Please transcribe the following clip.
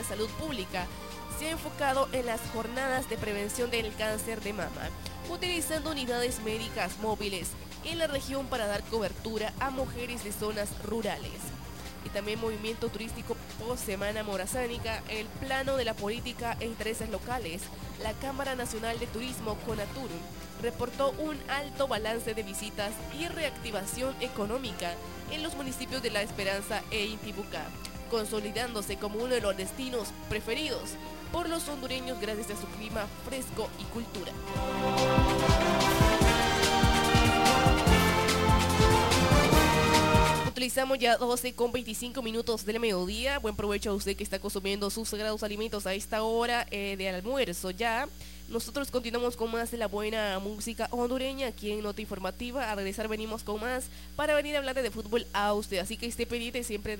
Salud Pública se ha enfocado en las jornadas de prevención del cáncer de mama, utilizando unidades médicas móviles en la región para dar cobertura a mujeres de zonas rurales. Y también movimiento turístico post Semana Morazánica, el plano de la política e intereses locales. La Cámara Nacional de Turismo, CONATUR, reportó un alto balance de visitas y reactivación económica en los municipios de La Esperanza e Intibucá, consolidándose como uno de los destinos preferidos por los hondureños gracias a su clima fresco y cultura. Utilizamos ya 12:25 del mediodía. Buen provecho a usted que está consumiendo sus sagrados alimentos a esta hora del almuerzo ya. Nosotros continuamos con más de la buena música hondureña aquí en Nota Informativa. A regresar venimos con más para venir a hablar de fútbol a usted. Así que esté pendiente siempre de